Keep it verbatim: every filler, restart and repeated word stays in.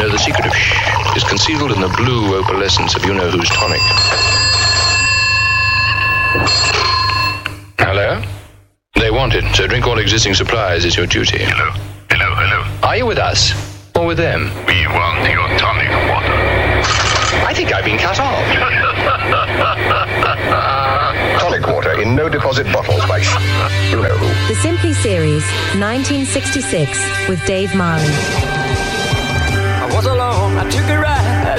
know, the secret of shh is concealed in the blue opalescence of you-know-who's tonic. Hello? They want it, so drink all existing supplies is your duty. Hello, hello, hello. Are you with us? Or with them? We want your tonic water. I think I've been cut off. Tonic water in no-deposit bottles by sh- you know who. The Simply Series, nineteen sixty-six, with Dave Marley. I was alone, I took a ride.